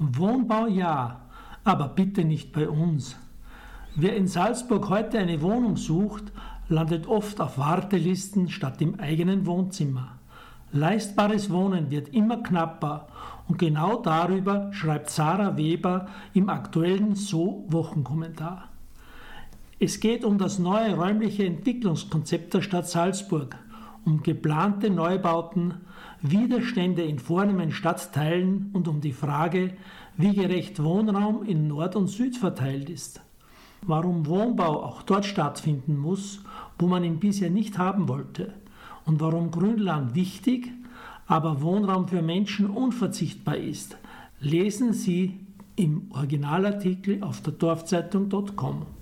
Wohnbau ja, aber bitte nicht bei uns. Wer in Salzburg heute eine Wohnung sucht, landet oft auf Wartelisten statt im eigenen Wohnzimmer. Leistbares Wohnen wird immer knapper und genau darüber schreibt Sarah Weber im aktuellen So-Wochenkommentar. Es geht um das neue räumliche Entwicklungskonzept der Stadt Salzburg, um geplante Neubauten, Widerstände in vornehmen Stadtteilen und um die Frage, wie gerecht Wohnraum in Nord und Süd verteilt ist. Warum Wohnbau auch dort stattfinden muss, wo man ihn bisher nicht haben wollte und warum Grünland wichtig, aber Wohnraum für Menschen unverzichtbar ist, lesen Sie im Originalartikel auf der Dorfzeitung.com.